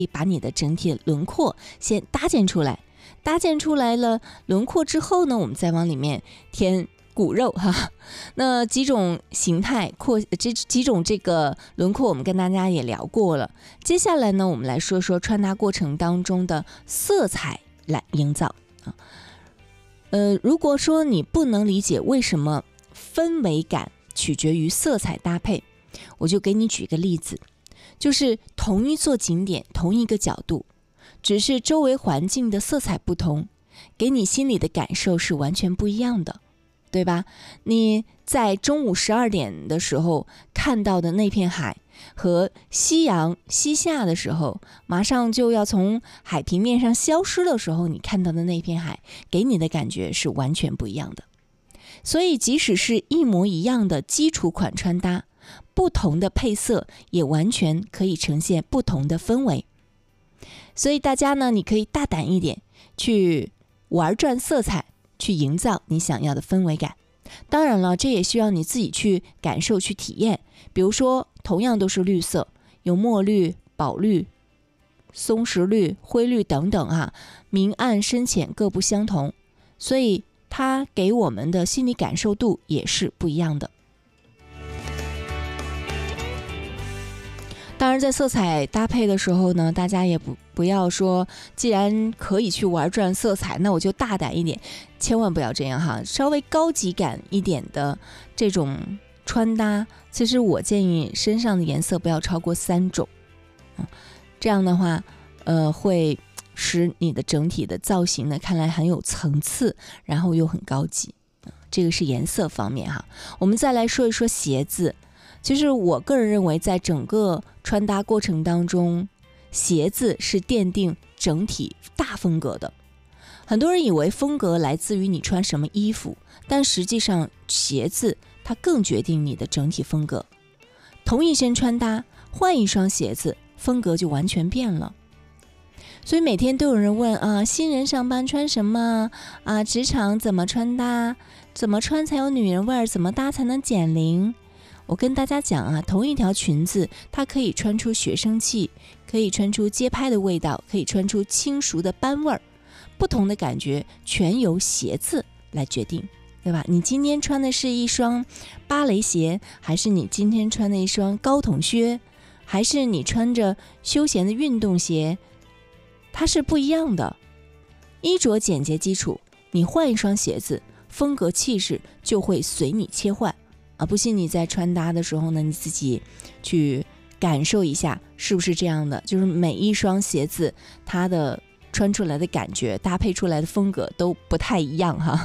把你的整体轮廓先搭建出来，搭建出来了轮廓之后呢，我们再往里面填骨肉哈。那几种形态几种这个轮廓我们跟大家也聊过了。接下来呢，我们来说说穿搭过程当中的色彩来营造啊。如果说你不能理解为什么氛围感取决于色彩搭配，我就给你举个例子，就是同一座景点，同一个角度，只是周围环境的色彩不同，给你心里的感受是完全不一样的，对吧？你在中午12点的时候看到的那片海，和夕阳西下的时候，马上就要从海平面上消失的时候，你看到的那片海，给你的感觉是完全不一样的。所以即使是一模一样的基础款穿搭，不同的配色也完全可以呈现不同的氛围。所以大家呢，你可以大胆一点去玩转色彩，去营造你想要的氛围感。当然了，这也需要你自己去感受去体验。比如说同样都是绿色，有墨绿、宝绿、松石绿、灰绿等等哈，明暗深浅各不相同，所以它给我们的心理感受度也是不一样的。当然在色彩搭配的时候呢，大家也不要说既然可以去玩转色彩，那我就大胆一点，千万不要这样哈。稍微高级感一点的这种穿搭，其实我建议身上的颜色不要超过3种，这样的话会使你的整体的造型呢看来很有层次，然后又很高级。这个是颜色方面哈。我们再来说一说鞋子。其实我个人认为，在整个穿搭过程当中，鞋子是奠定整体大风格的。很多人以为风格来自于你穿什么衣服，但实际上鞋子它更决定你的整体风格。同一身穿搭，换一双鞋子，风格就完全变了。所以每天都有人问啊，新人上班穿什么啊？职场怎么穿搭？怎么穿才有女人味儿？怎么搭才能减龄？我跟大家讲啊，同一条裙子，它可以穿出学生气，可以穿出街拍的味道，可以穿出轻熟的班味儿，不同的感觉全由鞋子来决定，对吧？你今天穿的是一双芭蕾鞋，还是你今天穿的一双高筒靴，还是你穿着休闲的运动鞋，它是不一样的。衣着简洁基础，你换一双鞋子，风格气势就会随你切换。不信你在穿搭的时候呢，你自己去感受一下是不是这样的，就是每一双鞋子它的穿出来的感觉，搭配出来的风格都不太一样哈。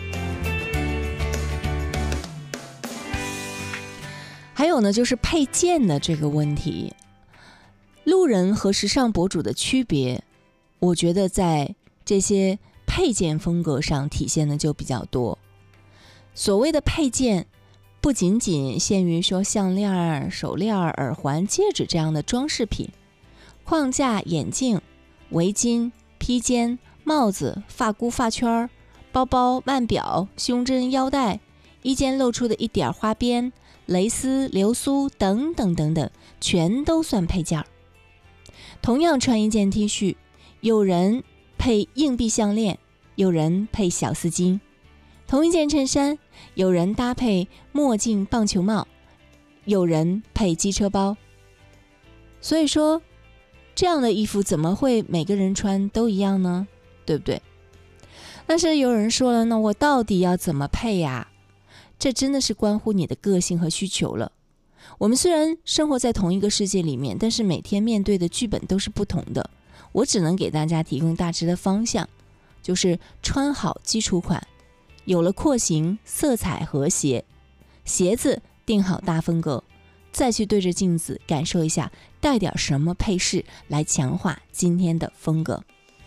还有呢，就是配件的这个问题，路人和时尚博主的区别，我觉得在这些配件风格上体现的就比较多。所谓的配件不仅仅限于说项链、手链、耳环、戒指这样的装饰品，框架、眼镜、围巾、披肩、帽子、发箍、发圈、包包、腕表、胸针、腰带，衣间露出的一点花边、蕾丝、流苏等等等等，全都算配件。同样穿一件 T 恤，有人配硬币项链，有人配小丝巾；同一件衬衫，有人搭配墨镜棒球帽，有人配机车包。所以说这样的衣服怎么会每个人穿都一样呢？对不对？但是有人说了，那我到底要怎么配呀？这真的是关乎你的个性和需求了。我们虽然生活在同一个世界里面，但是每天面对的剧本都是不同的。我只能给大家提供大致的方向，就是穿好基础款，有了廓形，色彩和谐，鞋子定好大风格，再去对着镜子感受一下带点什么配饰来强化今天的风格。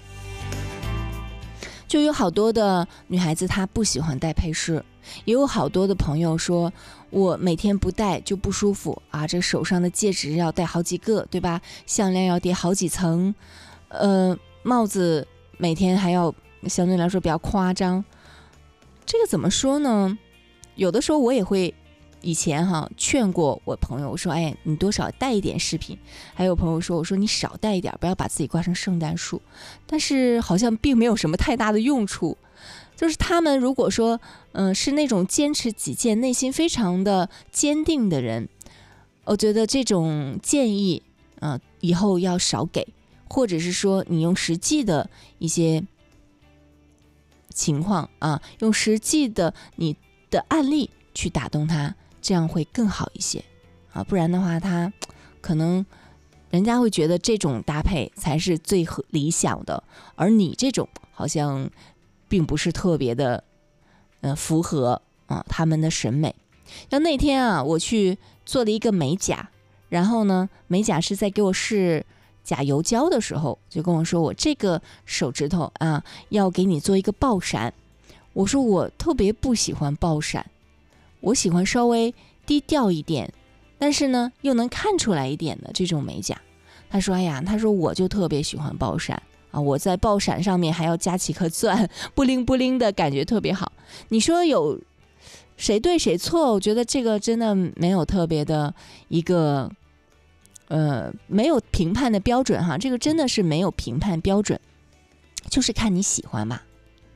就有好多的女孩子她不喜欢戴配饰，也有好多的朋友说我每天不戴就不舒服啊，这手上的戒指要戴好几个，对吧？项链要叠好几层，帽子每天还要相对来说比较夸张。这个怎么说呢？有的时候我也会以前劝过我朋友，我说哎，你多少带一点饰品。还有朋友说，我说你少带一点，不要把自己挂成圣诞树。但是好像并没有什么太大的用处。就是他们如果说是那种坚持己见、内心非常的坚定的人，我觉得这种建议以后要少给，或者是说你用实际的一些情况用实际的你的案例去打动他，这样会更好一些不然的话他可能人家会觉得这种搭配才是最理想的，而你这种好像并不是特别的符合他们的审美。像那天我去做了一个美甲，然后呢美甲师在给我试甲油胶的时候就跟我说，我这个手指头要给你做一个爆闪。我说我特别不喜欢爆闪，我喜欢稍微低调一点，但是呢又能看出来一点的这种美甲。他说他说我就特别喜欢爆闪我在爆闪上面还要加几颗钻，布灵布灵的感觉特别好。你说有谁对谁错？我觉得这个真的没有特别的一个没有评判的标准这个真的是没有评判标准，就是看你喜欢吧。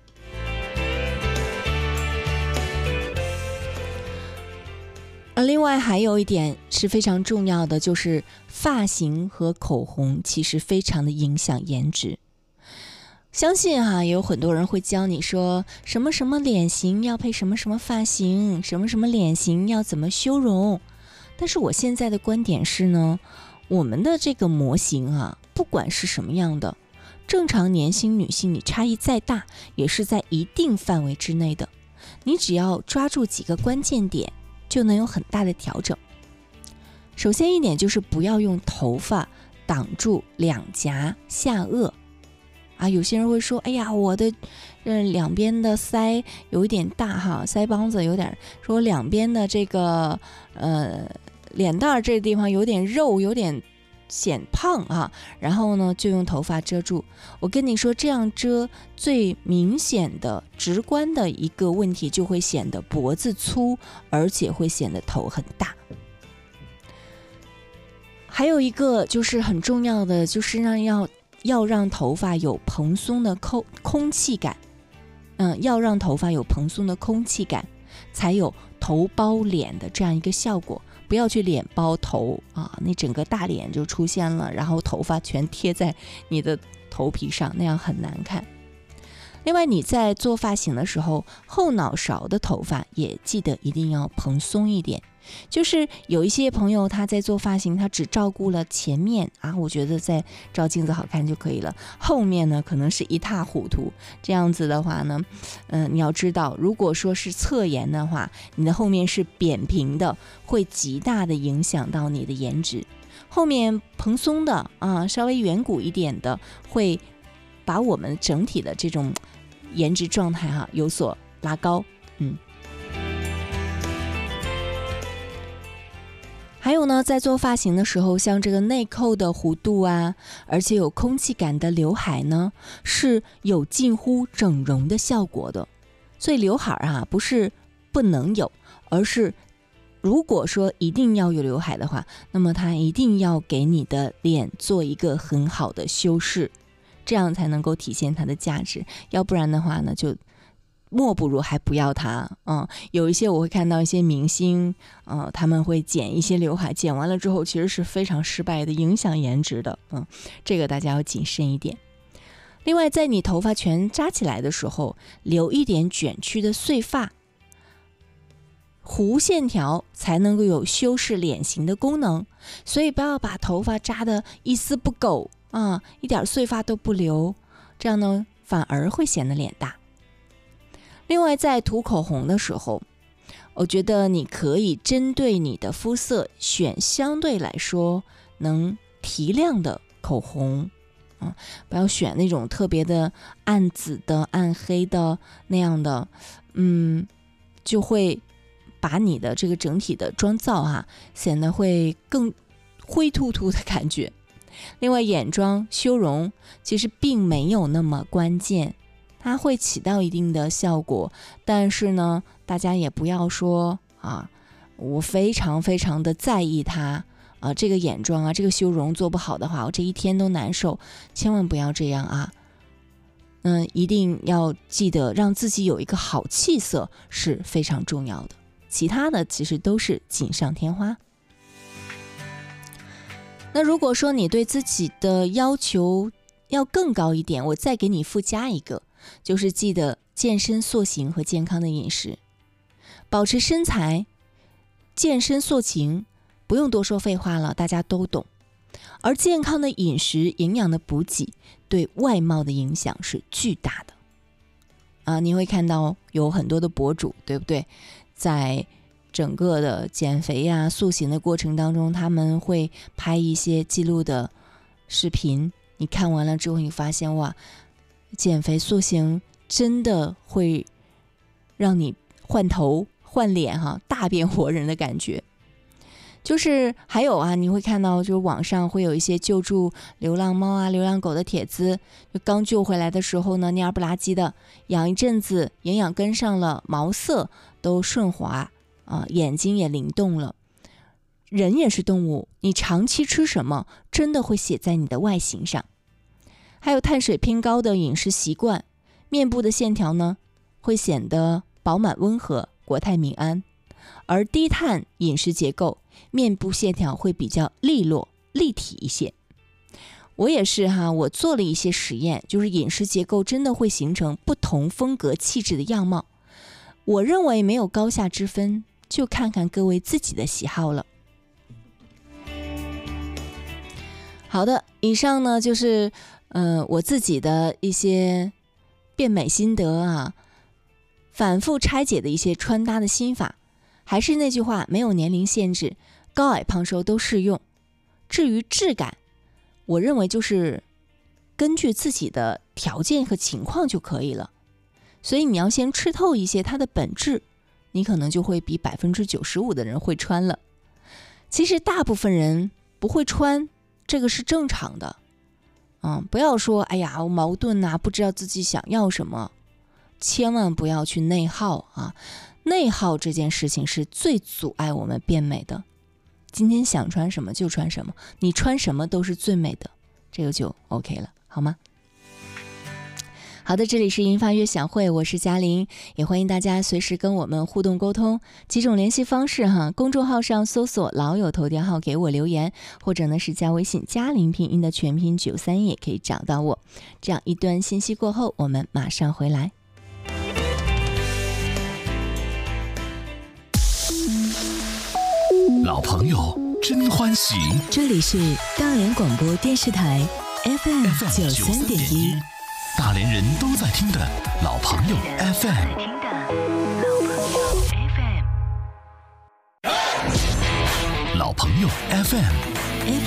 另外还有一点是非常重要的，就是发型和口红其实非常的影响颜值。相信也有很多人会教你说什么什么脸型要配什么什么发型，什么什么脸型要怎么修容。但是我现在的观点是呢，我们的这个模型不管是什么样的，正常年轻女性你差异再大也是在一定范围之内的，你只要抓住几个关键点就能有很大的调整。首先一点就是不要用头发挡住两颊下颚有些人会说，哎呀，我的两边的腮有一点大腮帮子有点，说两边的这个脸蛋这个地方有点肉，有点显胖然后呢就用头发遮住。我跟你说，这样遮最明显的直观的一个问题就会显得脖子粗，而且会显得头很大。还有一个就是很重要的，就是要让头发有蓬松的空气感要让头发有蓬松的空气感，才有头包脸的这样一个效果。不要去脸包头你整个大脸就出现了，然后头发全贴在你的头皮上，那样很难看。另外你在做发型的时候，后脑勺的头发也记得一定要蓬松一点。就是有一些朋友他在做发型，他只照顾了前面我觉得在照镜子好看就可以了，后面呢可能是一塌糊涂。这样子的话呢你要知道，如果说是侧颜的话，你的后面是扁平的，会极大的影响到你的颜值。后面蓬松的稍微圆鼓一点的，会把我们整体的这种颜值状态有所拉高。还有呢，在做发型的时候，像这个内扣的弧度而且有空气感的刘海呢，是有近乎整容的效果的。所以刘海不是不能有，而是如果说一定要有刘海的话，那么它一定要给你的脸做一个很好的修饰，这样才能够体现它的价值。要不然的话呢，就莫不如还不要它。有一些我会看到一些明星他们会剪一些刘海，剪完了之后其实是非常失败的，影响颜值的。这个大家要谨慎一点。另外在你头发全扎起来的时候，留一点卷曲的碎发，弧线条才能够有修饰脸型的功能。所以不要把头发扎得一丝不苟一点碎发都不留，这样呢反而会显得脸大。另外在涂口红的时候，我觉得你可以针对你的肤色选相对来说能提亮的口红不要选那种特别的暗紫的暗黑的那样的就会把你的这个整体的妆造显得会更灰突突的感觉。另外眼妆修容其实并没有那么关键，它会起到一定的效果，但是呢大家也不要说我非常非常的在意它这个眼妆啊，这个修容做不好的话，我这一天都难受，千万不要这样啊。一定要记得让自己有一个好气色是非常重要的，其他的其实都是锦上添花。那如果说你对自己的要求要更高一点，我再给你附加一个，就是记得健身塑形和健康的饮食。保持身材，健身塑形不用多说废话了，大家都懂。而健康的饮食、营养的补给对外貌的影响是巨大的你会看到有很多的博主，对不对？在整个的减肥呀、塑形的过程当中，他们会拍一些记录的视频，你看完了之后，你发现哇，减肥塑形真的会让你换头换脸大变活人的感觉。就是还有你会看到就是网上会有一些救助流浪猫啊、流浪狗的帖子，就刚救回来的时候呢，蔫不拉几的，养一阵子，营养跟上了，毛色都顺滑眼睛也灵动了。人也是动物，你长期吃什么，真的会写在你的外形上。还有碳水偏高的饮食习惯，面部的线条呢会显得饱满温和、国泰民安。而低碳饮食结构，面部线条会比较利落、立体一些。我也是我做了一些实验，就是饮食结构真的会形成不同风格气质的样貌。我认为没有高下之分，就看看各位自己的喜好了。好的，以上呢就是我自己的一些变美心得反复拆解的一些穿搭的心法。还是那句话，没有年龄限制，高矮胖瘦都适用。至于质感，我认为就是根据自己的条件和情况就可以了。所以你要先吃透一些它的本质，你可能就会比95%的人会穿了。其实大部分人不会穿，这个是正常的。不要说哎呀我矛盾不知道自己想要什么，千万不要去内耗内耗这件事情是最阻碍我们变美的。今天想穿什么就穿什么，你穿什么都是最美的，这个就 OK 了，好吗？好的，这里是银发悦享会，我是嘉玲，也欢迎大家随时跟我们互动沟通。几种联系方式公众号上搜索老友头条号给我留言，或者呢是加微信嘉玲拼音的全拼931也可以找到我。这样一段信息过后，我们马上回来。 老朋友真欢喜， 这里是大连广播电视台 FM 93.1， 大连人都在听的老朋友 FM。老朋友 FM